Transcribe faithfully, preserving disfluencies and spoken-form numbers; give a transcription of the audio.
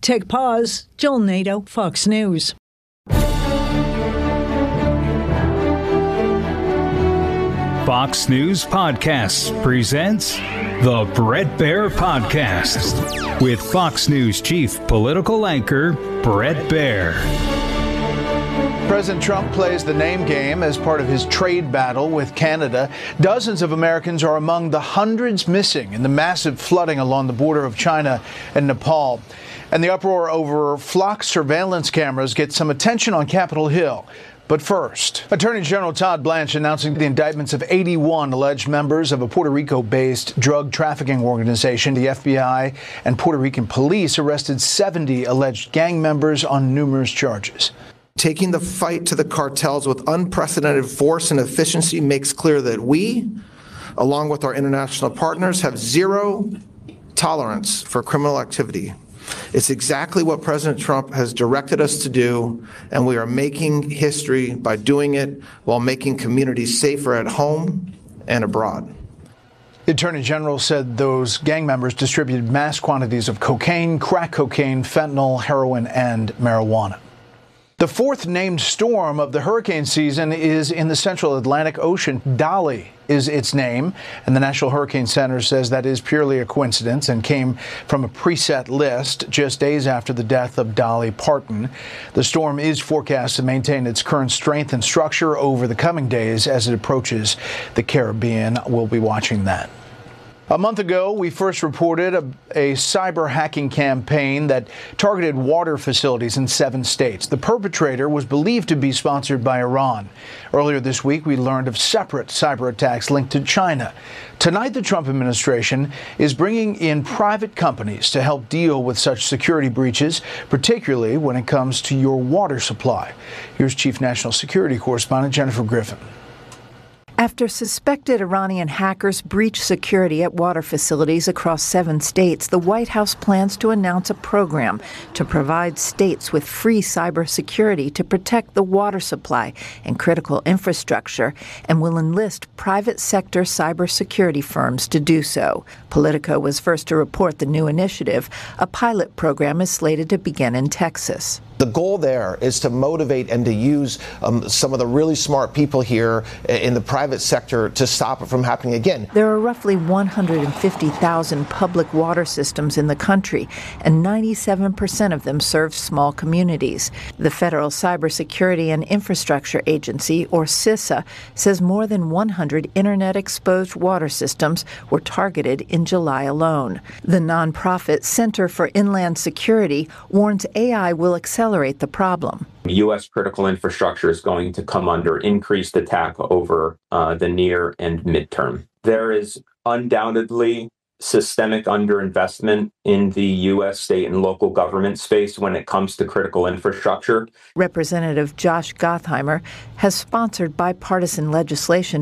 Take pause. Joel Nato, Fox News. Fox News Podcasts presents The Bret Baier Podcast with Fox News chief political anchor Bret Baier. President Trump plays the name game as part of his trade battle with Canada. Dozens of Americans are among the hundreds missing in the massive flooding along the border of China and Nepal. And the uproar over flock surveillance cameras gets some attention on Capitol Hill. But first, Attorney General Todd Blanche announcing the indictments of eighty-one alleged members of a Puerto Rico-based drug trafficking organization. The F B I and Puerto Rican police arrested seventy alleged gang members on numerous charges. Taking the fight to the cartels with unprecedented force and efficiency makes clear that we, along with our international partners, have zero tolerance for criminal activity. It's exactly what President Trump has directed us to do, and we are making history by doing it while making communities safer at home and abroad. The Attorney General said those gang members distributed mass quantities of cocaine, crack cocaine, fentanyl, heroin, and marijuana. The fourth named storm of the hurricane season is in the central Atlantic Ocean. Dolly is its name, and the National Hurricane Center says that is purely a coincidence and came from a preset list just days after the death of Dolly Parton. The storm is forecast to maintain its current strength and structure over the coming days as it approaches the Caribbean. We'll be watching that. A month ago, we first reported a, a cyber hacking campaign that targeted water facilities in seven states. The perpetrator was believed to be sponsored by Iran. Earlier this week, we learned of separate cyber attacks linked to China. Tonight, the Trump administration is bringing in private companies to help deal with such security breaches, particularly when it comes to your water supply. Here's Chief National Security Correspondent Jennifer Griffin. After suspected Iranian hackers breached security at water facilities across seven states, the White House plans to announce a program to provide states with free cybersecurity to protect the water supply and critical infrastructure, and will enlist private sector cybersecurity firms to do so. Politico was first to report the new initiative. A pilot program is slated to begin in Texas. The goal there is to motivate and to use um, some of the really smart people here in the private sector to stop it from happening again. There are roughly one hundred fifty thousand public water systems in the country, and ninety-seven percent of them serve small communities. The Federal Cybersecurity and Infrastructure Agency, or CISA, says more than one hundred internet-exposed water systems were targeted in July alone. The nonprofit Center for Inland Security warns A I will accelerate the problem. U S critical infrastructure is going to come under increased attack over uh, the near and midterm. There is undoubtedly systemic underinvestment in the U S state and local government space when it comes to critical infrastructure. Representative Josh Gottheimer has sponsored bipartisan legislation